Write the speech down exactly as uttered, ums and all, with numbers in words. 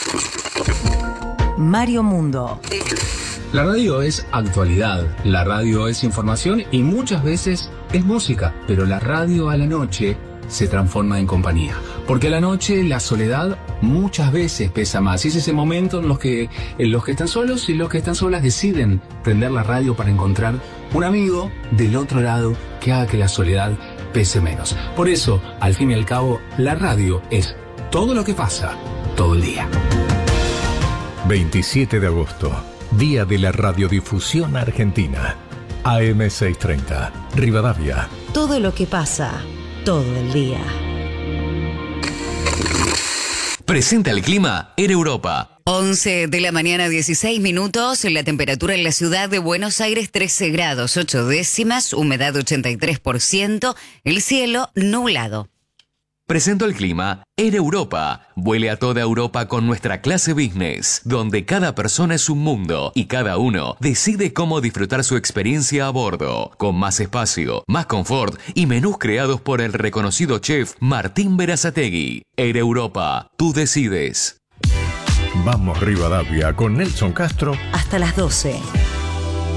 Mario Mundo. La radio es actualidad, la radio es información y muchas veces es música, pero la radio a la noche se transforma en compañía. Porque a la noche la soledad muchas veces pesa más. Y es ese momento en los que en los que están solos y los que están solas deciden prender la radio para encontrar un amigo del otro lado que haga que la soledad pese menos. Por eso, al fin y al cabo, la radio es todo lo que pasa todo el día. veintisiete de agosto, Día de la Radiodifusión Argentina. A M seiscientos treinta, Rivadavia. Todo lo que pasa todo el día. Presenta el clima en Europa. once de la mañana, dieciséis minutos. La temperatura en la ciudad de Buenos Aires, trece grados, ocho décimas. Humedad ochenta y tres por ciento. El cielo nublado. Presento el clima en Europa. Vuele a toda Europa con nuestra clase business, donde cada persona es un mundo y cada uno decide cómo disfrutar su experiencia a bordo, con más espacio, más confort y menús creados por el reconocido chef Martín Berazategui. Air Europa, tú decides. Vamos Rivadavia con Nelson Castro Hasta las doce.